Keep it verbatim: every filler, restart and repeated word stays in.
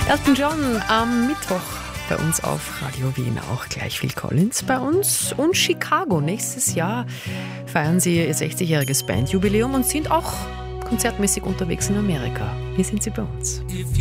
Elton John am Mittwoch bei uns auf Radio Wien, auch gleich Phil Collins bei uns. Und Chicago, nächstes Jahr feiern sie ihr sechzigjähriges Bandjubiläum und sind auch konzertmäßig unterwegs in Amerika. Hier sind sie bei uns.